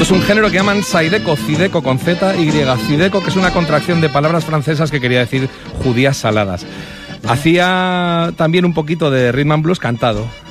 Esto es un género que llaman Zydeco, Zydeco con Z, Y, Zydeco, que es una contracción de palabras francesas que quería decir judías saladas. Hacía también un poquito de rhythm and blues cantado.